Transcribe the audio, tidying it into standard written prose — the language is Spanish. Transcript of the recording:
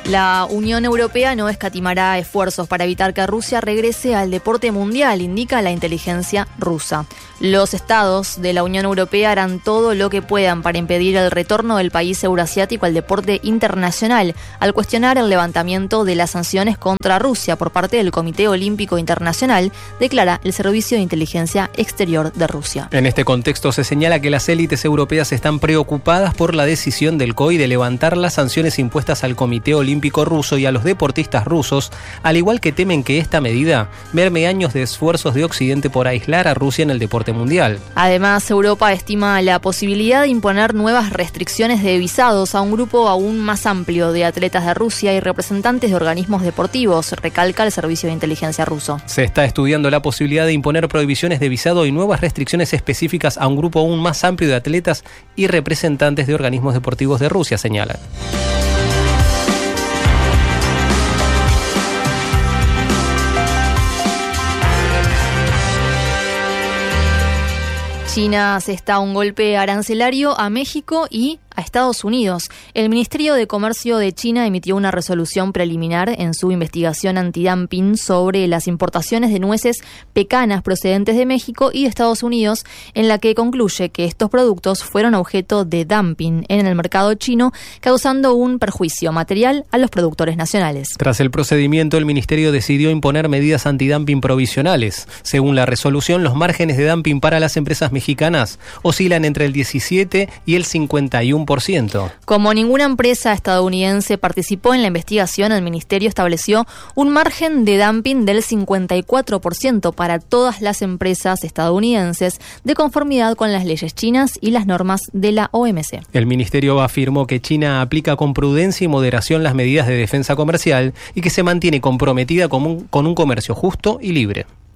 La Unión Europea no escatimará esfuerzos para evitar que Rusia regrese al deporte mundial, indica la inteligencia rusa. Los estados de la Unión Europea harán todo lo que puedan para impedir el retorno del país eurasiático al deporte internacional, al cuestionar el levantamiento de las sanciones contra Rusia por parte del Comité Olímpico Internacional, declara el Servicio de Inteligencia Exterior de Rusia. En este contexto se señala que las élites europeas están preocupadas por la decisión del COI de levantar las sanciones impuestas al Comité Olímpico ruso y a los deportistas rusos, al igual que temen que esta medida merme años de esfuerzos de Occidente por aislar a Rusia en el deporte mundial. Además, Europa estima la posibilidad de imponer nuevas restricciones de visados a un grupo aún más amplio de atletas de Rusia y representantes de organismos deportivos, recalca el Servicio de Inteligencia ruso. Se está estudiando la posibilidad de imponer prohibiciones de visado y nuevas restricciones específicas a un grupo aún más amplio de atletas y representantes de organismos deportivos de Rusia, señalan. China asesta un golpe arancelario a México y a Estados Unidos. El Ministerio de Comercio de China emitió una resolución preliminar en su investigación antidumping sobre las importaciones de nueces pecanas procedentes de México y de Estados Unidos, en la que concluye que estos productos fueron objeto de dumping en el mercado chino, causando un perjuicio material a los productores nacionales. Tras el procedimiento, el Ministerio decidió imponer medidas antidumping provisionales. Según la resolución, los márgenes de dumping para las empresas mexicanas oscilan entre el 17 y el 51%. Como ninguna empresa estadounidense participó en la investigación, el ministerio estableció un margen de dumping del 54% para todas las empresas estadounidenses, de conformidad con las leyes chinas y las normas de la OMC. El ministerio afirmó que China aplica con prudencia y moderación las medidas de defensa comercial y que se mantiene comprometida con un comercio justo y libre.